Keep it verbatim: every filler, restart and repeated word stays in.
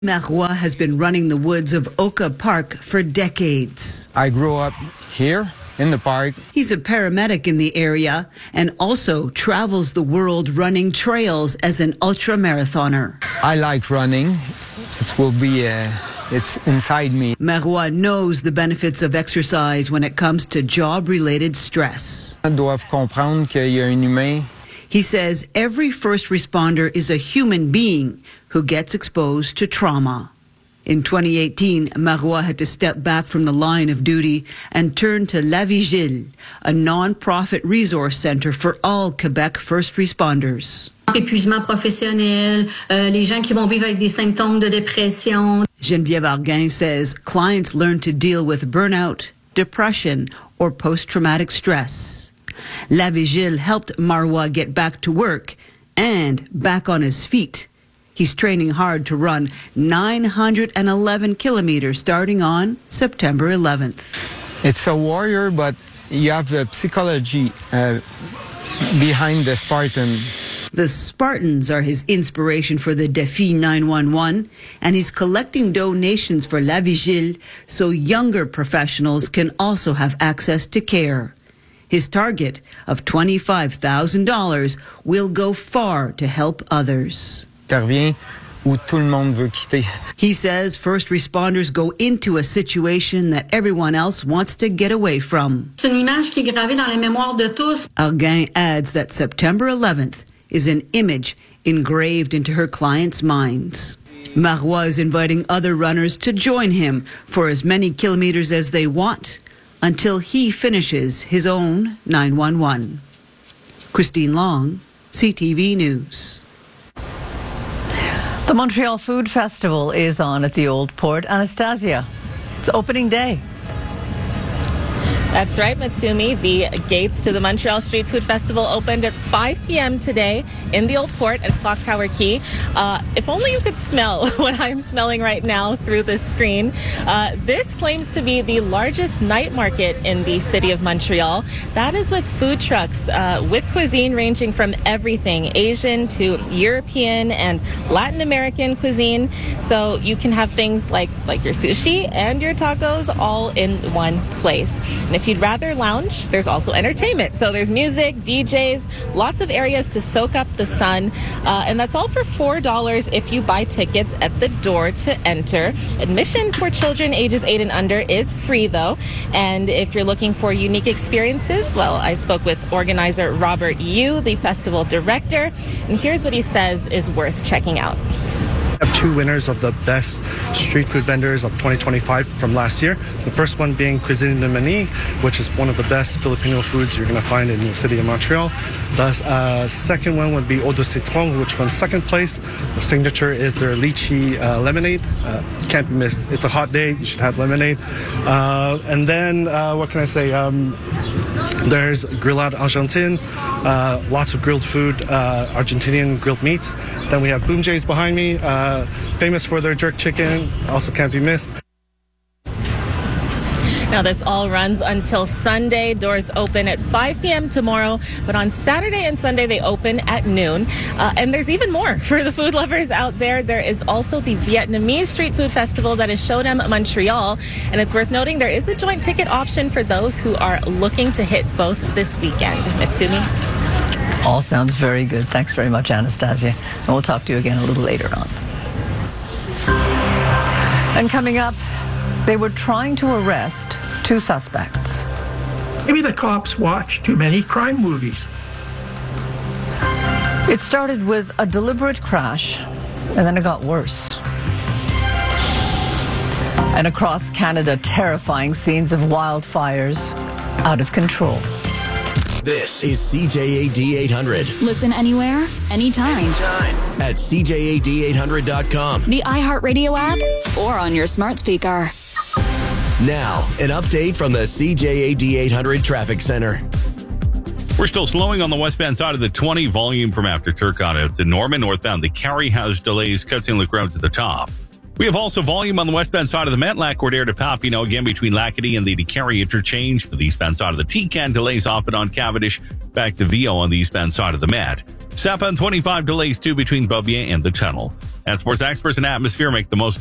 Marois has been running the woods of Oka Park for decades. I grew up here in the park. He's a paramedic in the area and also travels the world running trails as an ultra-marathoner. I like running. It will be, uh, it's inside me. Marois knows the benefits of exercise when it comes to job-related stress. Ils doivent comprendre qu'il y a un humain. He says every first responder is a human being who gets exposed to trauma. In twenty eighteen, Marois had to step back from the line of duty and turn to La Vigile, a non-profit resource center for all Quebec first responders. Épuisement professionnel, euh, les gens qui vont vivre avec des symptômes de dépression. Geneviève Arguin says clients learn to deal with burnout, depression, or post-traumatic stress. La Vigile helped Marois get back to work and back on his feet. He's training hard to run nine hundred eleven kilometers starting on September eleventh. It's a warrior, but you have the psychology uh, behind the Spartan. The Spartans are his inspiration for the Défi nine one one, and he's collecting donations for La Vigile so younger professionals can also have access to care. His target of twenty-five thousand dollars will go far to help others. Où tout le monde veut quitter. He says first responders go into a situation that everyone else wants to get away from. C'est une image qui est gravée dans les mémoires de tous. Arguin adds that September eleventh is an image engraved into her clients' minds. Marois is inviting other runners to join him for as many kilometers as they want until he finishes his own nine one one. Christine Long, C T V News. The Montreal Food Festival is on at the Old Port. Anastasia, it's opening day. That's right, Matsumi. The gates to the Montreal Street Food Festival opened at five p.m. today in the Old Port at Clock Tower Quay. Uh, if only you could smell what I'm smelling right now through the screen. Uh, this claims to be the largest night market in the city of Montreal. That is with food trucks, uh, with cuisine ranging from everything, Asian to European and Latin American cuisine. So you can have things like, like your sushi and your tacos all in one place. And if you'd rather lounge, there's also entertainment. So there's music, D Js, lots of areas to soak up the sun. Uh, and that's all for four dollars if you buy tickets at the door to enter. Admission for children ages eight and under is free, though. And if you're looking for unique experiences, well, I spoke with organizer Robert Yu, the festival director. And here's what he says is worth checking out. We have two winners of the best street food vendors of twenty twenty-five from last year. The first one being Cuisine de Mani, which is one of the best Filipino foods you're going to find in the city of Montreal. The uh, second one would be Eau de Citron, which won second place. The signature is their lychee uh, lemonade. Uh, can't be missed. It's a hot day. You should have lemonade. Uh, and then, uh, what can I say? Um, there's Grillade Argentine, uh, lots of grilled food, uh, Argentinian grilled meats. Then we have Boom Jays behind me, uh, famous for their jerk chicken, also can't be missed. Now, this all runs until Sunday. Doors open at five p.m. tomorrow, but on Saturday and Sunday they open at noon. Uh, and there's even more for the food lovers out there. There is also the Vietnamese Street Food Festival that is Shodam Montreal. And it's worth noting there is a joint ticket option for those who are looking to hit both this weekend. Mitsumi? All sounds very good. Thanks very much, Anastasia. And we'll talk to you again a little later on. And coming up, they were trying to arrest two suspects. Maybe the cops watch too many crime movies. It started with a deliberate crash, and then it got worse. And across Canada, terrifying scenes of wildfires out of control. This is C J A D eight hundred. Listen anywhere, anytime. Anytime. At C J A D eight hundred dot com. The iHeartRadio app or on your smart speaker. Now, an update from the C J A D eight hundred Traffic Center. We're still slowing on the westbound side of the twenty, volume from after Turcotte out to Norman. Northbound, the Carey has delays, Cut Saint Luc Road to the top. We have also volume on the westbound side of the Met, Lac-Cordaire to Papineau, again between Lacadie and the DeCarry interchange. For the eastbound side of the T C A N, delays often on Cavendish, back to Viau on the eastbound side of the Met. Southbound twenty-five delays too between Beaubien and the tunnel. And sports experts and atmosphere make the most